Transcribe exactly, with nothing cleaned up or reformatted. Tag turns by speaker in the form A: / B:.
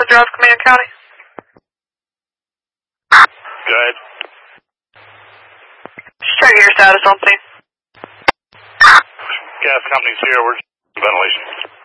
A: Drive, Command County.
B: Go ahead.
A: Just try to get your status on, please.
B: Gas company zero, we're ventilation.